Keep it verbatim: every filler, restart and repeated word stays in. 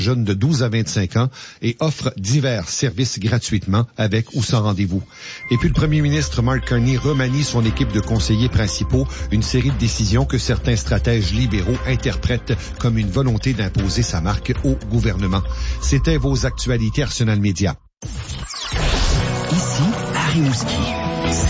jeunes de douze à vingt-cinq ans et offre divers services gratuitement avec ou sans rendez-vous. Et puis le premier ministre Mark Carney remanie son équipe de conseillers principaux, une série de décisions que certains stratèges libéraux interprètent comme une volonté d'imposer sa marque au gouvernement. C'était vos actualités Arsenal Média. Ici, à Rimouski.